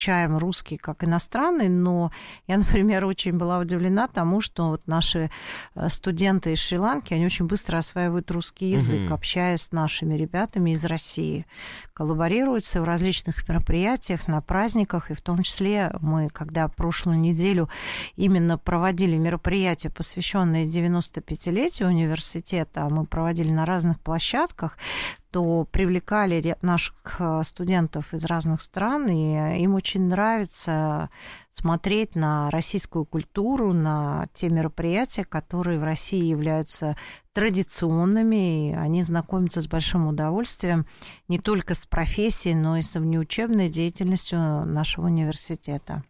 изучаем русский как иностранный, но я, например, очень была удивлена тому, что вот наши студенты из Шри-Ланки, они очень быстро осваивают русский язык, общаясь с нашими ребятами из России, коллаборируются в различных мероприятиях, на праздниках, и в том числе мы, когда прошлую неделю именно проводили мероприятия, посвященные 95-летию университета, а мы проводили на разных площадках, то привлекали наших студентов из разных стран, и им очень нравится смотреть на российскую культуру, на те мероприятия, которые в России являются традиционными, и они знакомятся с большим удовольствием не только с профессией, но и с внеучебной деятельностью нашего университета.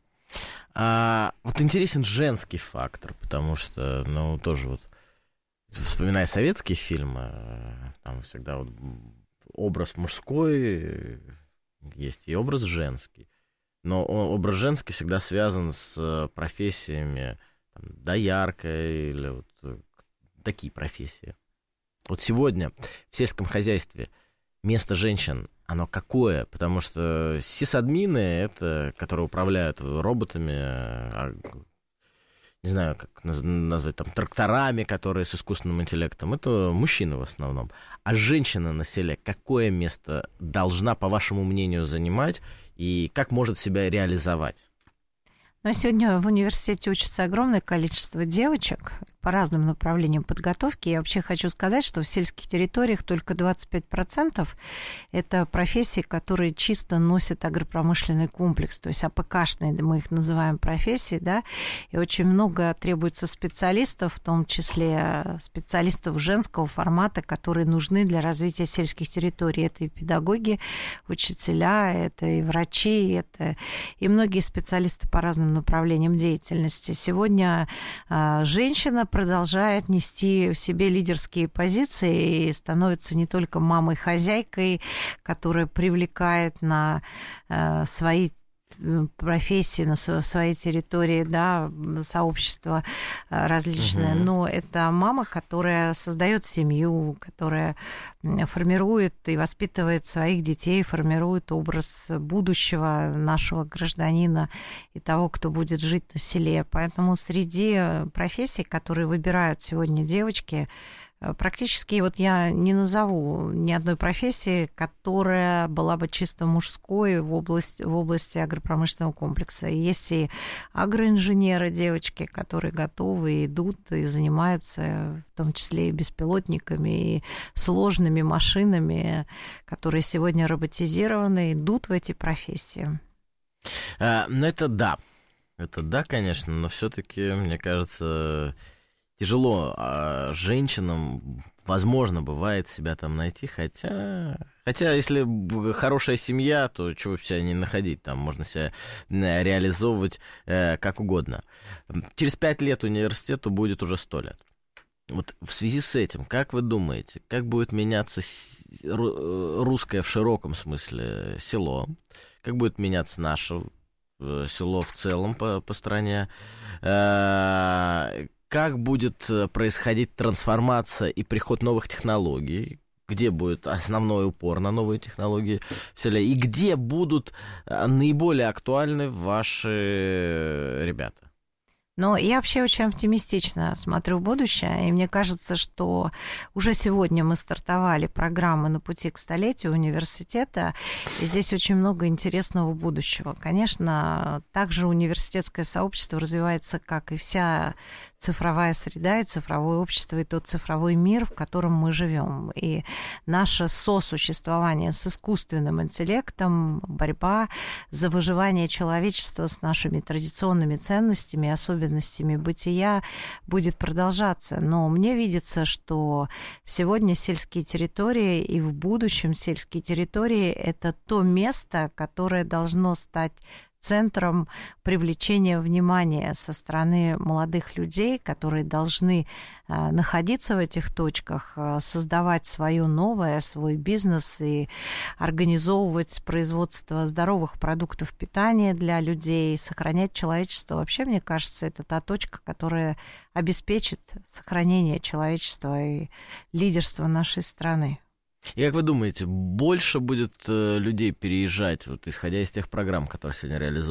Вот интересен женский фактор, потому что, ну, тоже вот, вспоминая советские фильмы, там всегда вот образ мужской есть и образ женский. Но образ женский всегда связан с профессиями там, доярка или вот такие профессии. Вот сегодня в сельском хозяйстве место женщин, оно какое? Потому что сисадмины, это, которые управляют роботами, не знаю, как назвать, там, тракторами, которые с искусственным интеллектом, это мужчины в основном. А женщина на селе какое место должна, по вашему мнению, занимать и как может себя реализовать? Но сегодня в университете учится огромное количество девочек по разным направлениям подготовки. Я вообще хочу сказать, что в сельских территориях только 25% это профессии, которые чисто носят агропромышленный комплекс, то есть АПКшные, мы их называем профессии, да, и очень много требуется специалистов, в том числе специалистов женского формата, которые нужны для развития сельских территорий. Это и педагоги, учителя, это и врачи, это и многие специалисты по разным направлениям деятельности. Сегодня женщина продолжает нести в себе лидерские позиции и становится не только мамой-хозяйкой, которая привлекает на свои профессии, на своей территории, да, сообщество различное, но это мама, которая создает семью, которая формирует и воспитывает своих детей, формирует образ будущего нашего гражданина и того, кто будет жить на селе. Поэтому среди профессий, которые выбирают сегодня девочки, практически вот я не назову ни одной профессии, которая была бы чисто мужской в области агропромышленного комплекса. И есть и агроинженеры, девочки, которые готовы, идут и занимаются в том числе и беспилотниками, и сложными машинами, которые сегодня роботизированы, идут в эти профессии. Ну, это да, конечно, но все-таки, мне кажется, тяжело женщинам, возможно, бывает себя там найти, хотя если хорошая семья, то чего себя не находить, там можно себя реализовывать как угодно. Через 5 лет университету будет уже 100 лет. Вот в связи с этим, как вы думаете, как будет меняться русское в широком смысле село, как будет меняться наше село в целом по стране, как будет происходить трансформация и приход новых технологий, где будет основной упор на новые технологии в селе, и где будут наиболее актуальны ваши ребята? Но я вообще очень оптимистично смотрю в будущее, и мне кажется, что уже сегодня мы стартовали программы на пути к столетию университета, и здесь очень много интересного будущего. Конечно, также университетское сообщество развивается, как и вся цифровая среда, и цифровое общество, и тот цифровой мир, в котором мы живем. И наше сосуществование с искусственным интеллектом, борьба за выживание человечества с нашими традиционными ценностями, особенностями бытия будет продолжаться. Но мне видится, что сегодня сельские территории и в будущем сельские территории – это то место, которое должно стать центром привлечения внимания со стороны молодых людей, которые должны находиться в этих точках, создавать свое новое, свой бизнес и организовывать производство здоровых продуктов питания для людей, сохранять человечество. Вообще, мне кажется, это та точка, которая обеспечит сохранение человечества и лидерство нашей страны. И как вы думаете, больше будет людей переезжать, вот исходя из тех программ, которые сегодня реализуются?